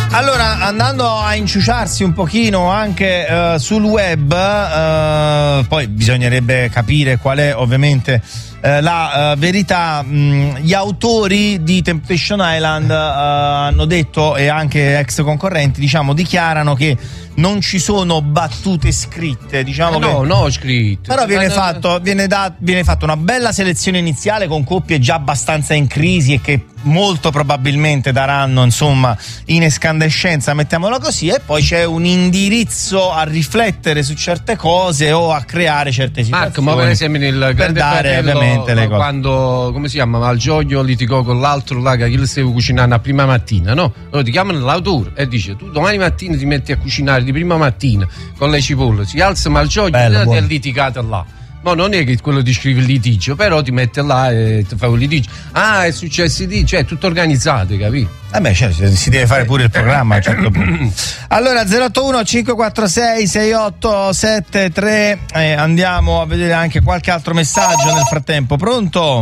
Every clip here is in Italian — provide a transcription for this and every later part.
Allora, andando a inciuciarsi un pochino anche sul web, poi bisognerebbe capire qual è ovviamente la verità. Gli autori di Temptation Island hanno detto, e anche ex concorrenti, diciamo, dichiarano che non ci sono battute scritte, diciamo no, scritte. Però viene fatta una bella selezione iniziale con coppie già abbastanza in crisi e che molto probabilmente daranno, insomma, in escandescenza, mettiamola così, e poi c'è un indirizzo a riflettere su certe cose o a creare certe situazioni. Marco, ma per esempio nel Grande Fratello, ovviamente le cose. Quando, come si chiama, Malgioglio litigò con l'altro là che gli stava cucinando a prima mattina, no? Allora ti chiamano l'autore e dice: tu domani mattina ti metti a cucinare di prima mattina con le cipolle, si alza Malgioglio e è litigato là. Ma non è che quello ti scrive il litigio, però ti mette là e ti fa un litigio. Ah, è successo di, cioè è tutto organizzato, capito? Cioè, si deve fare pure il programma a un certo punto. Allora 081 546 6873, andiamo a vedere anche qualche altro messaggio nel frattempo. Pronto?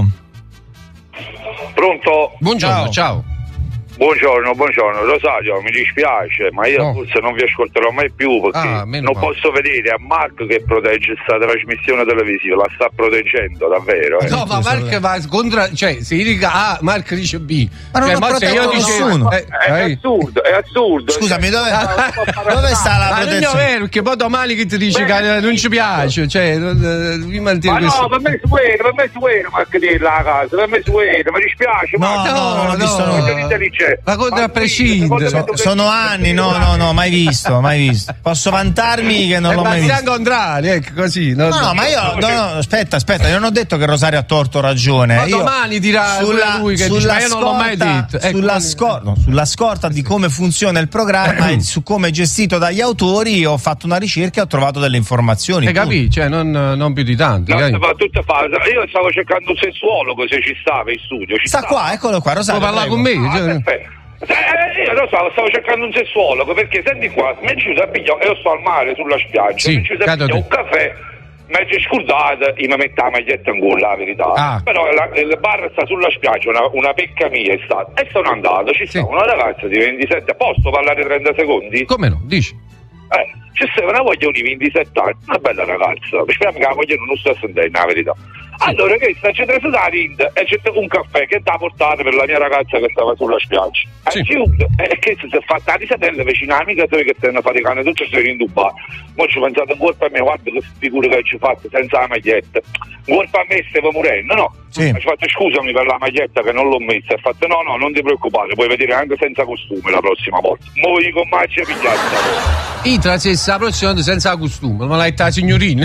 Buongiorno, ciao. Buongiorno, Rosario, mi dispiace, ma io forse non vi ascolterò mai più perché non posso vedere a Marco che protegge questa trasmissione televisiva, la sta proteggendo davvero. No, ma Marco va contro, cioè se io dico A, Marco dice B. Ma non proteggo nessuno. È assurdo. Scusami, dove sta la protezione? Ma non è vero, perché poi domani che ti dice che non ci piace, cioè mi mantiene questo. No, per me è suero, Marco dire la casa, per me è suero, mi dispiace. No, non ho visto nulla. Ma contro a prescindere. Sono anni, no, mai visto. Posso vantarmi che non l'ho mai visto. Ma contrario, ecco così. No, ma io aspetta, io non ho detto che Rosario ha torto o ragione. Ma domani dirà lui che dice, ma io non l'ho mai detto. Sulla scorta di come funziona il programma e su come è gestito dagli autori, ho fatto una ricerca e ho trovato delle informazioni. Hai capito? Cioè, non più di tanto. Io stavo cercando un sessuologo, se ci stava in studio. Sta qua, eccolo qua, Rosario. Può parlare con me? Io lo so, stavo cercando un sessuologo perché senti qua, mi è giusto a pigliare, io sto al mare sulla spiaggia, mi è giusto a pigliare un caffè, mezzo scordato, e mi mette la maglietta in gola, la verità. Però il bar sta sulla spiaggia, una pecca mia è stata, e sono andato, ci sta una ragazza di 27, posso parlare 30 secondi? Come no, dici? C'è una voglia di 27 anni, una bella ragazza, speriamo che la voglia non sta sentendo, la verità. Allora, che c'è preso da Rind e c'è un caffè che t'ha portato per la mia ragazza che stava sulla spiaggia. E che si è fatta la risatella vicino all'amica che stanno faticando tutto e sei in Dubai. Mo ci ho pensato un colpo a me, guarda che figura che ci fatto senza la maglietta. Un colpo a me stavo morendo, no? Sì. Ci ho fatto scusami per la maglietta che non l'ho messa. E ho fatto no, non ti preoccupare, puoi vedere anche senza costume la prossima volta. Mo dico macchia pigliata. Intra se la prossima volta senza costume, ma l'hai la signorina.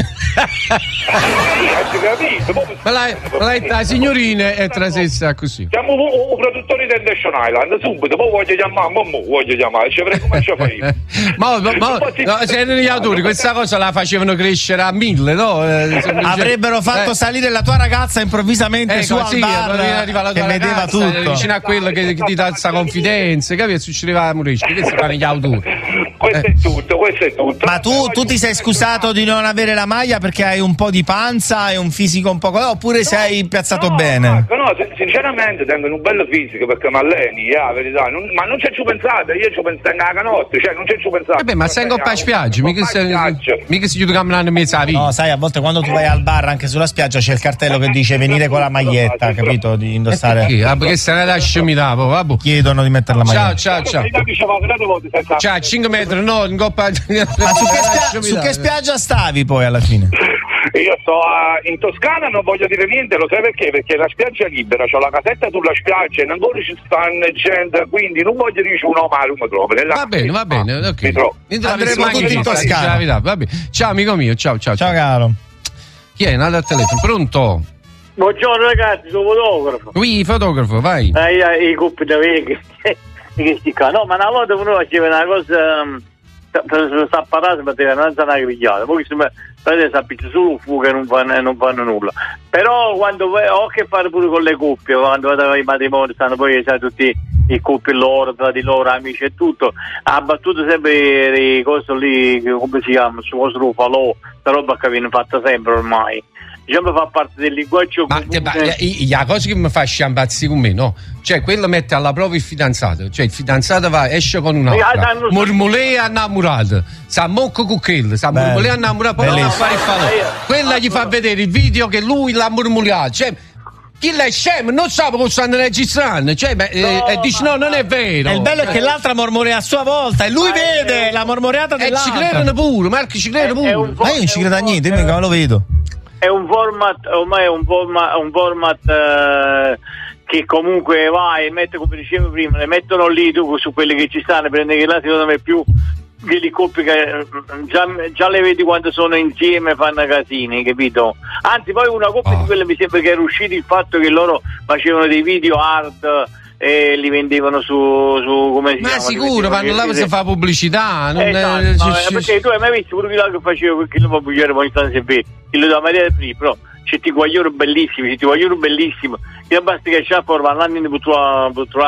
Hai capito? Ma l'hai la signorina e trasessa così. Siamo un produttore di Temptation Island, subito, poi voglio chiamare, ci avrei come ci fai? Ma se erano gli autori, questa cosa la facevano crescere a 1000, no? Avrebbero fatto salire la tua ragazza improvvisamente su al bar che vedeva tutto. Vicino a quello che ti dà questa confidenza, capito? Succedeva a Muresci, questo fanno gli autori. Questo è tutto. Ma tu ti sei scusato di non avere la maglia perché hai un po' di panza e un fisico un po' oppure sei piazzato bene? Marco, no, sinceramente tengo un bello fisico perché mi alleni, la verità. Ma non ci pensate, io ci penso a canotte, cioè non ci pensate. Vabbè, ma sei in coppa a spiaggia, mica si chiude camminando in mezzo alla vita. No, sai, a volte quando tu vai al bar anche sulla spiaggia c'è il cartello che dice venire con la maglietta, capito? Di indossare. Perché se la scimità, vabbè. Chiedono di mettere la maglietta. Ciao. Ciao, 5 metri, no, in coppa. Ma su che spiaggia stavi poi alla fine? Io sto in Toscana, non voglio dire niente, lo sai perché? Perché la spiaggia è libera, c'ho la casetta sulla spiaggia e ancora ci stanno gente, quindi non voglio dire uno ma lo trovo. Va bene, ok. Andremo tutti in Toscana. Ciao amico mio, ciao. Ciao caro. Chi è? Nato al telefono, pronto? Buongiorno ragazzi, sono fotografo. Oui, fotografo, vai. I coppi da vecchi. No, ma una volta uno faceva una cosa per sta parlando ma non sta una grigliata, poi si appiccia solo fuoco e non fanno nulla. Però quando ho a che fare pure con le coppie, quando vado ai matrimoni stanno poi sai, tutti i coppie loro, tra di loro, amici e tutto, ha battuto sempre le cose lì, come si chiama, su falò, la roba che viene fatta sempre ormai. diciamo fa parte del linguaggio comune. La cosa che mi fa sciambazzi con me, no? Cioè quello mette alla prova il fidanzato, cioè il fidanzato esce con un'altra, mormolea innamorata, sa mocco con quello, sa mormolea innamorata, poi va a fare il falò, quella gli fa vedere il video che lui l'ha mormoleato, cioè chi è scemo, non sa come stanno registrando, cioè, e dice no, non è vero. E il bello è che l'altra mormorea a sua volta e lui vede la mormoreata dell'altra. E ci credono pure, Marco, ci credono pure. Ma io non ci credo a niente, io mica lo vedo. È un format, ormai è un format che comunque va e mette, come dicevo prima, le mettono lì tu, su quelli che ci stanno, prende che là secondo me più le coppie che già le vedi quando sono insieme fanno casini, capito? Anzi poi una coppia di quelle mi sembra che era uscito il fatto che loro facevano dei video hard e li vendevano su come si chiama? Ma sicuro, quando là si fa pubblicità non perché tu hai mai visto pure quello che facevo con quello pubblicitario ogni tanto se vede quello da Maria del Free, però c'è ti guaglione bellissimi, che basta che c'ha per parlare di la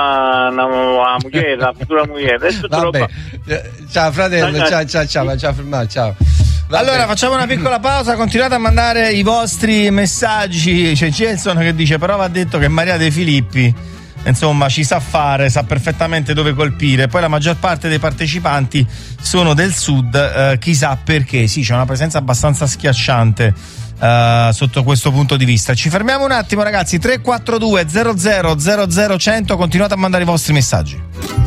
futura moglie. Vabbè. Ciao fratello, ciao fermare, ciao. Vabbè. Allora facciamo una piccola pausa, continuate a mandare i vostri messaggi. C'è Gelson che dice però va detto che Maria De Filippi insomma ci sa fare, sa perfettamente dove colpire, poi la maggior parte dei partecipanti sono del sud, chissà perché. Sì, c'è una presenza abbastanza schiacciante sotto questo punto di vista. Ci fermiamo un attimo ragazzi, 342 00 00 100, continuate a mandare i vostri messaggi.